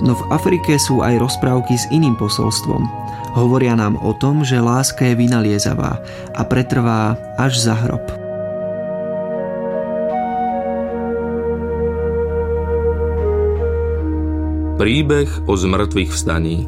No v Afrike sú aj rozprávky s iným posolstvom. Hovoria nám o tom, že láska je vynaliezavá a pretrvá až za hrob. Príbeh o zmrtvých vstaní.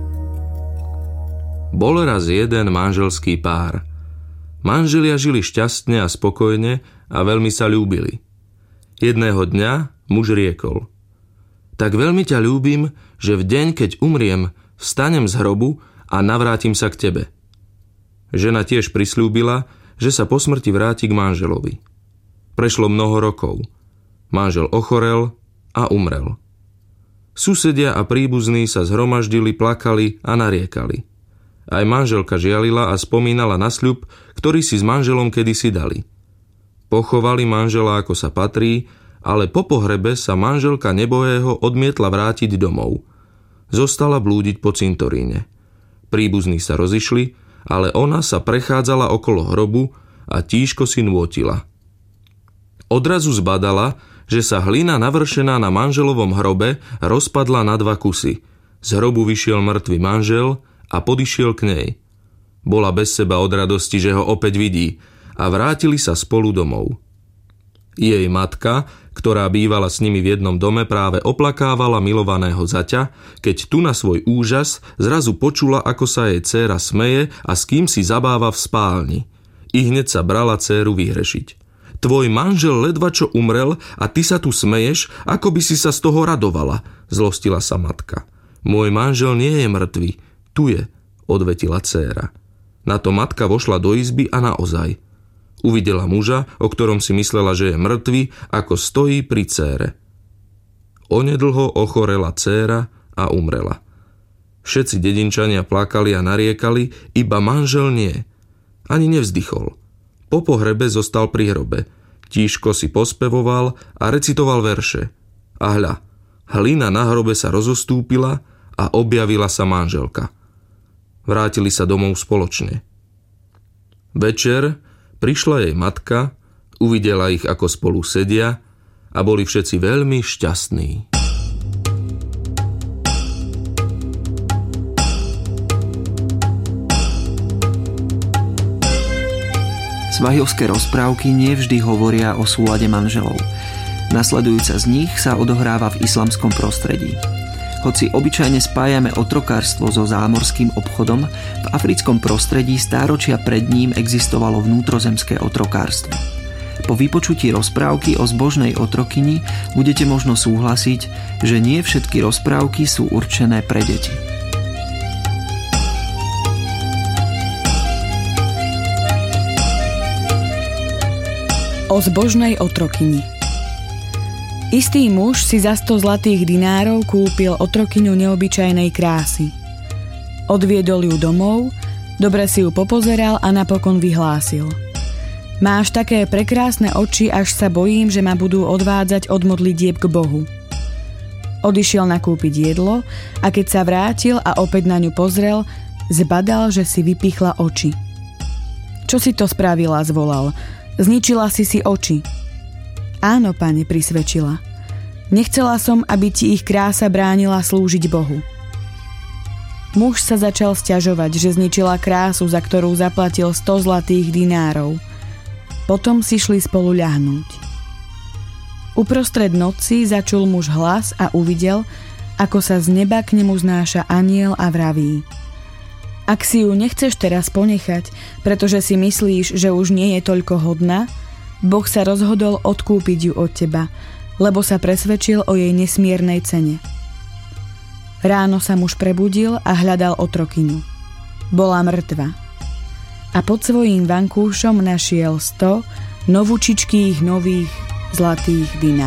Bol raz jeden manželský pár. Manželia žili šťastne a spokojne a veľmi sa ľúbili. Jedného dňa muž riekol: tak veľmi ťa ľúbim, že v deň, keď umriem, vstanem z hrobu a navrátim sa k tebe. Žena tiež prisľúbila, že sa po smrti vráti k manželovi. Prešlo mnoho rokov. Manžel ochorel a umrel. Susedia a príbuzní sa zhromaždili, plakali a nariekali. Aj manželka žialila a spomínala na sľub, ktorý si s manželom kedysi dali. Pochovali manžela ako sa patrí, ale po pohrebe sa manželka nebohého odmietla vrátiť domov. Zostala blúdiť po cintoríne. Príbuzní sa rozišli, ale ona sa prechádzala okolo hrobu a tížko si nôtila. Odrazu zbadala, že sa hlina navršená na manželovom hrobe rozpadla na 2 kusy. Z hrobu vyšiel mŕtvy manžel a podišiel k nej. Bola bez seba od radosti, že ho opäť vidí, a vrátili sa spolu domov. Jej matka, ktorá bývala s nimi v jednom dome, práve oplakávala milovaného zaťa, keď tu na svoj úžas zrazu počula, ako sa jej dcéra smeje a s kým si zabáva v spálni. I hneď sa brala dcéru vyhrešiť. Tvoj manžel ledva čo umrel a ty sa tu smeješ, ako by si sa z toho radovala, zlostila sa matka. Môj manžel nie je mŕtvy, tu je, odvetila dcéra. Na to matka vošla do izby a naozaj. Uvidela muža, o ktorom si myslela, že je mŕtvy, ako stojí pri dcére. Onedlho ochorela dcéra a umrela. Všetci dedinčania plakali a nariekali, iba manžel nie. Ani nevzdychol. Po pohrebe zostal pri hrobe. Tížko si pospevoval a recitoval verše. A hľa, hlina na hrobe sa rozostúpila a objavila sa manželka. Vrátili sa domov spoločne. Večer prišla jej matka, uvidela ich, ako spolu sedia, a boli všetci veľmi šťastní. Svahilské rozprávky nevždy hovoria o súlade manželov. Nasledujúca z nich sa odohráva v islamskom prostredí. Hoci obyčajne spájame otrokárstvo so zámorským obchodom, v africkom prostredí stáročia pred ním existovalo vnútrozemské otrokárstvo. Po vypočutí rozprávky o zbožnej otrokyni budete možno súhlasiť, že nie všetky rozprávky sú určené pre deti. O zbožnej otrokyni. Istý muž si za 100 zlatých dinárov kúpil otrokyňu neobyčajnej krásy. Odviedol ju domov, dobre si ju popozeral a napokon vyhlásil: máš také prekrásne oči, až sa bojím, že ma budú odvádzať od modlitieb k Bohu. Odišiel nakúpiť jedlo a keď sa vrátil a opäť na ňu pozrel, zbadal, že si vypichla oči. Čo si to spravila, zvolal. Zničila si oči. Áno, pane, prisvedčila. Nechcela som, aby ti ich krása bránila slúžiť Bohu. Muž sa začal sťažovať, že zničila krásu, za ktorú zaplatil 100 zlatých dinárov. Potom si šli spolu ľahnúť. Uprostred noci začul muž hlas a uvidel, ako sa z neba k nemu znáša anjel a vraví: ak si ju nechceš teraz ponechať, pretože si myslíš, že už nie je toľko hodná, Boh sa rozhodol odkúpiť ju od teba, lebo sa presvedčil o jej nesmiernej cene. Ráno sa muž prebudil a hľadal otrokyňu. Bola mŕtva. A pod svojím vankúšom našiel 100 novúčičkých nových zlatých dinárov.